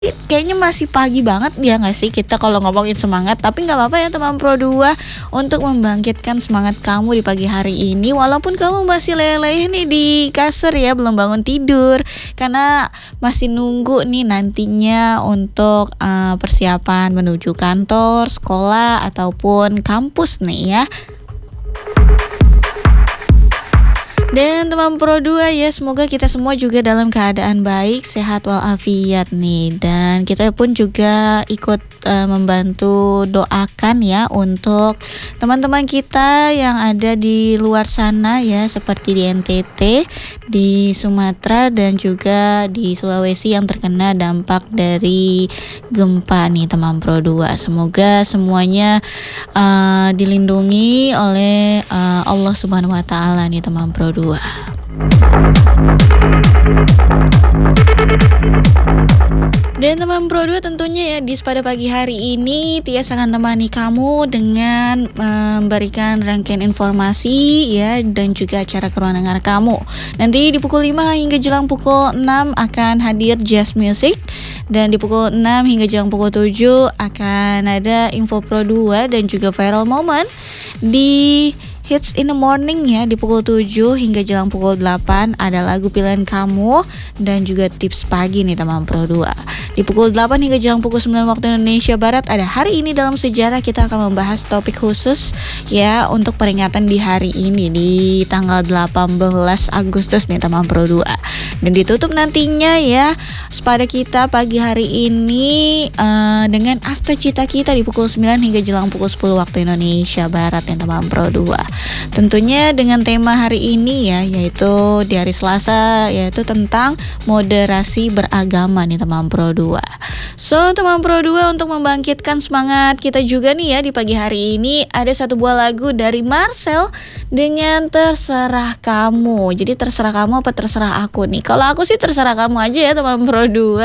kayaknya masih pagi banget ya nggak sih kita kalau ngomongin semangat. Tapi nggak apa-apa ya teman Pro 2 untuk membangkitkan semangat kamu di pagi hari ini. Walaupun kamu masih leleh nih di kasur ya, belum bangun tidur. Karena masih nunggu nih nantinya untuk persiapan menuju kantor, sekolah, ataupun kampus nih ya. Dan teman Pro 2 ya, semoga kita semua juga dalam keadaan baik, sehat walafiat nih. Dan kita pun juga ikut membantu doakan ya untuk teman-teman kita yang ada di luar sana ya, seperti di NTT, di Sumatera dan juga di Sulawesi yang terkena dampak dari gempa nih teman Pro 2. Semoga semuanya dilindungi oleh Allah Subhanahu wa taala nih teman Pro 2. Dan teman Pro 2 tentunya ya pada pagi hari ini Tias akan temani kamu dengan memberikan rangkaian informasi ya, dan juga acara keruangan kamu. Nanti di pukul 5 hingga jelang pukul 6 akan hadir Jazz Music, dan di pukul 6 hingga jelang pukul 7 akan ada Info Pro 2 dan juga Viral Moment. Di Hits in the Morning ya, di pukul 7 hingga jelang pukul 8 ada lagu pilihan kamu dan juga tips pagi nih teman Pro 2. Di pukul 8 hingga jelang pukul 9 waktu Indonesia Barat ada Hari Ini Dalam Sejarah. Kita akan membahas topik khusus ya untuk peringatan di hari ini di tanggal 18 Agustus nih teman Pro 2. Dan ditutup nantinya ya pada kita pagi hari ini dengan Asta Cita Kita di pukul 9 hingga jelang pukul 10 waktu Indonesia Barat nih teman Pro 2. Tentunya dengan tema hari ini ya, yaitu di hari Selasa, yaitu tentang moderasi beragama nih teman Pro 2. So teman Pro 2, untuk membangkitkan semangat kita juga nih ya di pagi hari ini, ada satu buah lagu dari Marcel dengan Terserah Kamu. Jadi terserah kamu apa terserah aku nih? Kalau aku sih terserah kamu aja ya teman Pro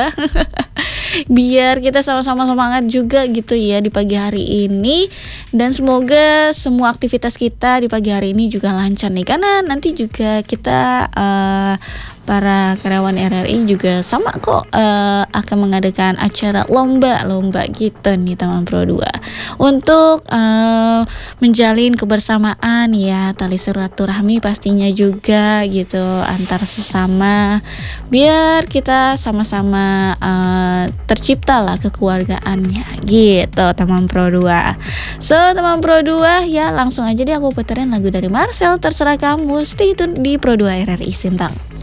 2. Biar kita sama-sama semangat juga gitu ya di pagi hari ini. Dan semoga semua aktivitas kita di pagi hari ini juga lancar nih, karena nanti juga kita para karyawan RRI juga sama kok akan mengadakan acara lomba gitu nih teman Pro 2 untuk menjalin kebersamaan ya, tali silaturahmi pastinya juga gitu antar sesama, biar kita sama-sama tercipta lah kekeluargaannya gitu teman Pro 2. So teman Pro 2 ya, langsung aja deh aku puterin lagu dari Marcel Terserah Kamu. Stay tune di Pro 2 RRI Sintang.